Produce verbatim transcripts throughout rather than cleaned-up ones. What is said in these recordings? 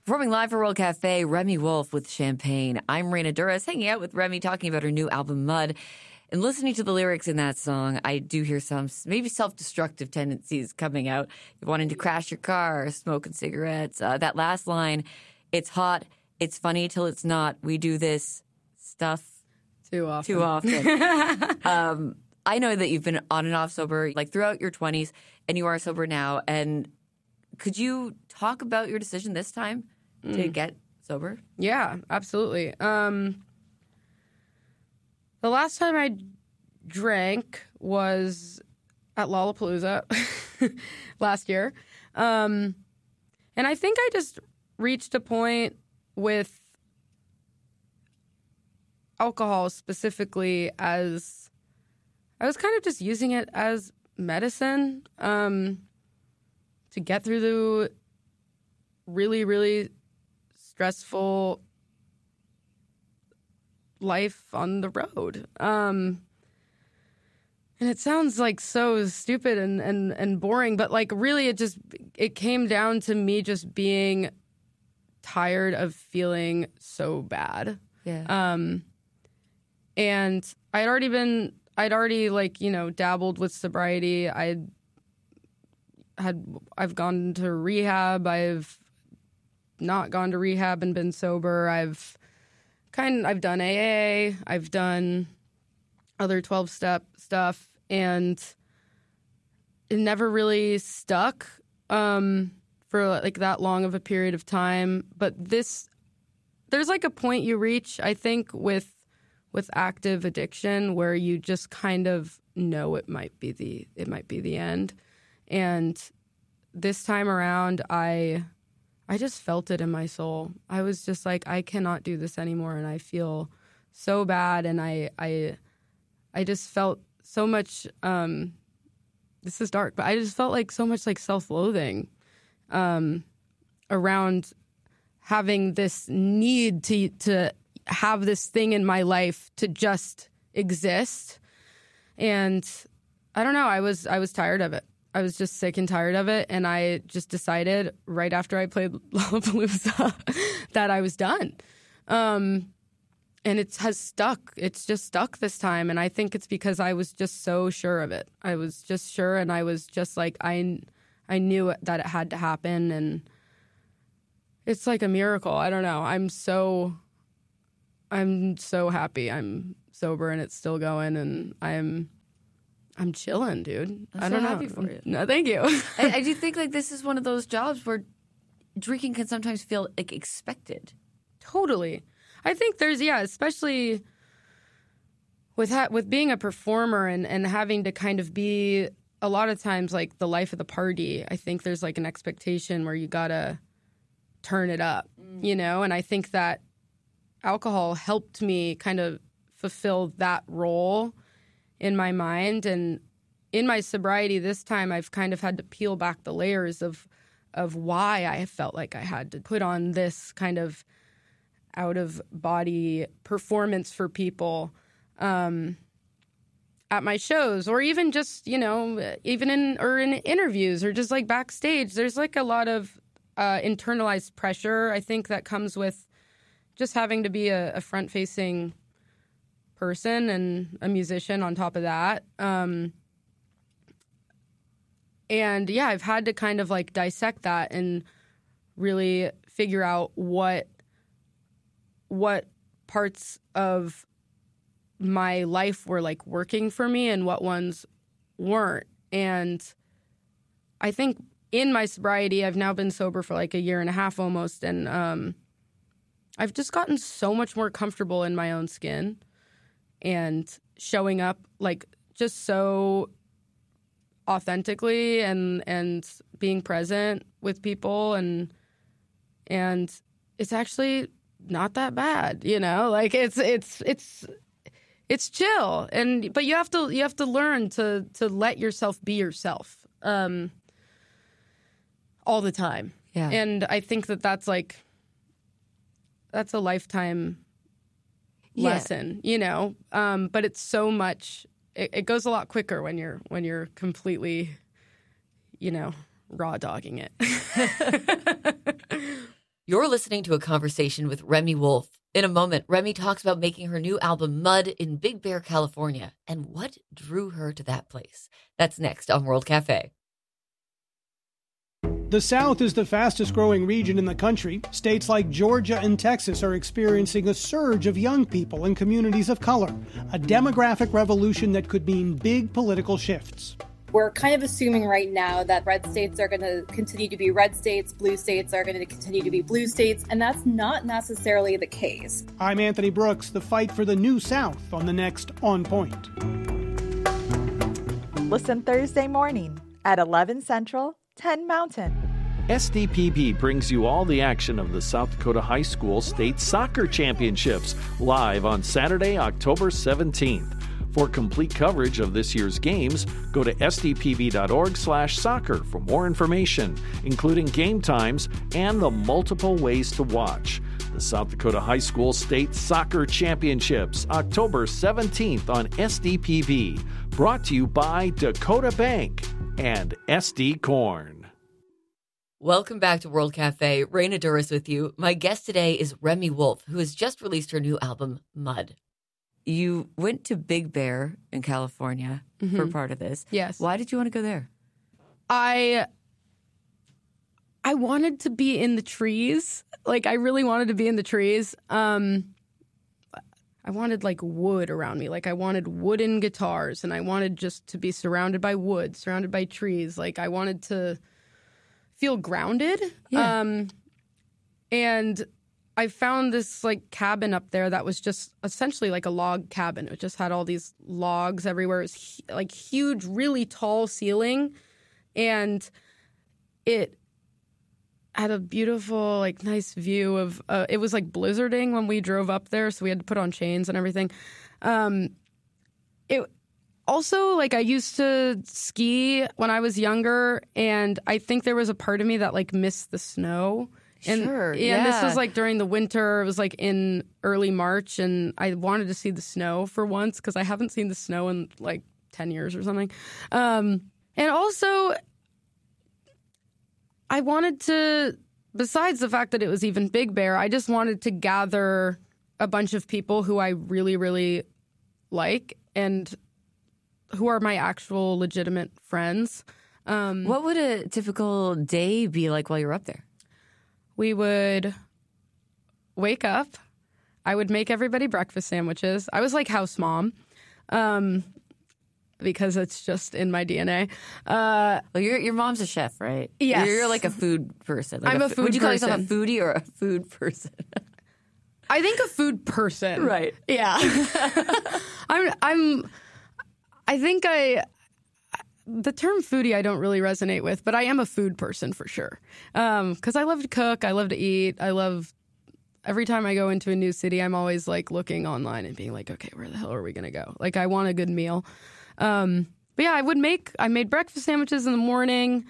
Performing live for World Cafe, Remi Wolf with Champagne. I'm Raina Duras, hanging out with Remi, talking about her new album, Mud. And listening to the lyrics in that song, I do hear some maybe self-destructive tendencies coming out. You're wanting to crash your car, smoking cigarettes. Uh, that last line, it's hot, it's funny till it's not. We do this stuff too often. Too often. um, I know that you've been on and off sober, like throughout your twenties, and you are sober now. And could you talk about your decision this time mm. to get sober? Yeah, absolutely. Um, the last time I drank was at Lollapalooza last year. Um, and I think I just reached a point with alcohol specifically as I was kind of just using it as medicine um, to get through the really, really stressful life on the road. Um, and it sounds like so stupid and, and, and boring, but like really it just, it came down to me just being tired of feeling so bad. Yeah. Um, and I'd already been, I'd already like, you know, dabbled with sobriety. I had, I've gone to rehab. I've not gone to rehab and been sober. I've kind I've done A A. I've done other twelve-step stuff, and it never really stuck um, for like that long of a period of time. But this, there's like a point you reach, I think, with with active addiction where you just kind of know it might be the it might be the end. And this time around, I. I just felt it in my soul. I was just like, I cannot do this anymore, and I feel so bad, and I, I, I just felt so much. Um, this is dark, but I just felt like so much like self-loathing um, around having this need to to have this thing in my life to just exist, and I don't know. I was I was tired of it. I was just sick and tired of it, and I just decided right after I played Lollapalooza that I was done. Um, and it has stuck. It's just stuck this time, and I think it's because I was just so sure of it. I was just sure, and I was just like, I, I knew that it had to happen, and it's like a miracle. I don't know. I'm so, I'm so happy I'm sober, and it's still going, and I'm... I'm chilling, dude. I'm I so don't know. happy for you. No, thank you. I, I do think like this is one of those jobs where drinking can sometimes feel like expected. Totally. I think there's, yeah, especially with ha- with being a performer and, and having to kind of be a lot of times like the life of the party. I think there's like an expectation where you gotta turn it up, mm. you know? And I think that alcohol helped me kind of fulfill that role in my mind. And in my sobriety this time, I've kind of had to peel back the layers of of why I felt like I had to put on this kind of out-of-body performance for people um, at my shows, or even just, you know, even in or in interviews or just like backstage. There's like a lot of uh, internalized pressure, I think, that comes with just having to be a, a front-facing person and a musician on top of that. Um, and yeah, I've had to kind of like dissect that and really figure out what what parts of my life were like working for me and what ones weren't. And I think in my sobriety, I've now been sober for like a year and a half almost, and um, I've just gotten so much more comfortable in my own skin and showing up like just so authentically and and being present with people, and and it's actually not that bad, you know? Like it's it's it's it's chill, and but you have to you have to learn to to let yourself be yourself um all the time. Yeah. And I think that that's like that's a lifetime Yeah. lesson, you know, um, but it's so much. It, it goes a lot quicker when you're when you're completely, you know, raw dogging it. You're listening to a conversation with Remi Wolf. In a moment, Remi talks about making her new album Mud in Big Bear, California, and what drew her to that place. That's next on World Cafe. The South is the fastest growing region in the country. States like Georgia and Texas are experiencing a surge of young people and communities of color, a demographic revolution that could mean big political shifts. We're kind of assuming right now that red states are going to continue to be red states, blue states are going to continue to be blue states, and that's not necessarily the case. I'm Anthony Brooks. The fight for the new South on the next On Point. Listen Thursday morning at eleven Central, ten Mountain. S D P B brings you all the action of the South Dakota High School State Soccer Championships live on Saturday, October seventeenth. For complete coverage of this year's games, go to s d p b dot org slash soccer for more information, including game times and the multiple ways to watch. The South Dakota High School State Soccer Championships, October seventeenth on S D P B. Brought to you by Dakota Bank and S D Corn. Welcome back to World Cafe. Raina Douris with you. My guest today is Remi Wolf, who has just released her new album, Mud. You went to Big Bear in California mm-hmm. for part of this. Yes. Why did you want to go there? I I wanted to be in the trees. Like, I really wanted to be in the trees. Um, I wanted, like, wood around me. Like, I wanted wooden guitars, and I wanted just to be surrounded by wood, surrounded by trees. Like, I wanted to feel grounded. Yeah. Um, and I found this like cabin up there that was just essentially like a log cabin. It just had all these logs everywhere. It was hu- like huge, really tall ceiling, and it had a beautiful, like, nice view of. Uh, it was like blizzarding when we drove up there, so we had to put on chains and everything. Um, it also, like, I used to ski when I was younger, and I think there was a part of me that like missed the snow. And, sure, yeah. And this was like during the winter. It was like in early March, and I wanted to see the snow for once because I haven't seen the snow in like ten years or something. Um, and also, I wanted to, besides the fact that it was even Big Bear, I just wanted to gather a bunch of people who I really, really like and who are my actual legitimate friends. Um, what would a typical day be like while you're up there? We would wake up. I would make everybody breakfast sandwiches. I was like house mom um, because it's just in my D N A. Uh, well, your your mom's a chef, right? Yes. You're like a food person. Like I'm a, a food Would you person. call yourself a foodie or a food person? I think a food person. Right. Yeah. I'm, I'm, I think I... The term foodie I don't really resonate with, but I am a food person for sure. Um, 'cause I love to cook. I love to eat. I love, every time I go into a new city, I'm always like looking online and being like, okay, where the hell are we going to go? Like, I want a good meal. Um, but yeah, I would make, I made breakfast sandwiches in the morning.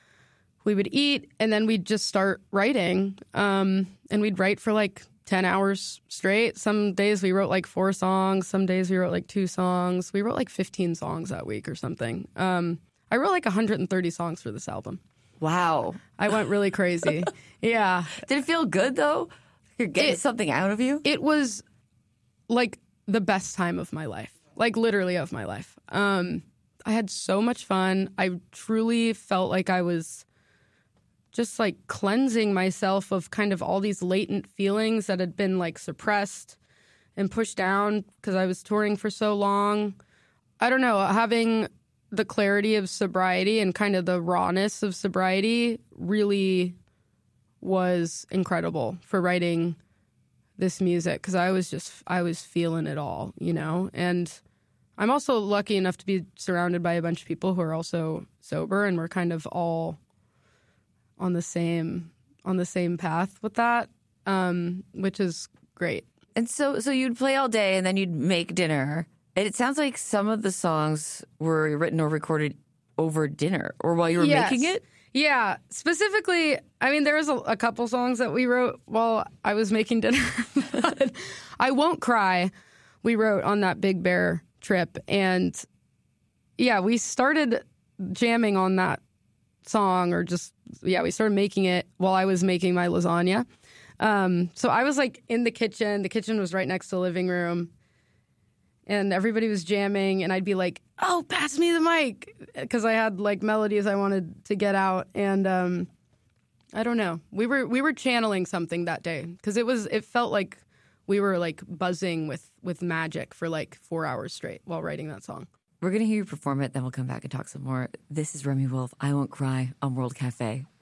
We would eat, and then we'd just start writing. Um, and we'd write for like ten hours straight. Some days we wrote like four songs. Some days we wrote like two songs. We wrote like fifteen songs that week or something. Um, I wrote like one hundred thirty songs for this album. Wow. I went really crazy. Yeah. Did it feel good, though? You're getting It- something out of you? It was like the best time of my life, like literally of my life. Um, I had so much fun. I truly felt like I was just like cleansing myself of kind of all these latent feelings that had been like suppressed and pushed down because I was touring for so long. I don't know, having the clarity of sobriety and kind of the rawness of sobriety really was incredible for writing this music because I was just, I was feeling it all, you know? And I'm also lucky enough to be surrounded by a bunch of people who are also sober, and we're kind of all on the same on the same path with that, um, which is great. And so, so you'd play all day, and then you'd make dinner. And it sounds like some of the songs were written or recorded over dinner, or while you were Yes. making it. Yeah, specifically, I mean, there was a, a couple songs that we wrote while I was making dinner. But I Won't Cry, we wrote on that Big Bear trip, and yeah, we started jamming on that song, or just yeah, we started making it while I was making my lasagna. Um, so I was like in the kitchen. The kitchen was right next to the living room. And everybody was jamming. And I'd be like, oh, pass me the mic. Because I had like melodies I wanted to get out. And um, I don't know. We were we were channeling something that day. Because it was it felt like we were like buzzing with, with magic for like four hours straight while writing that song. We're going to hear you perform it. Then we'll come back and talk some more. This is Remi Wolf, I Won't Cry on World Cafe.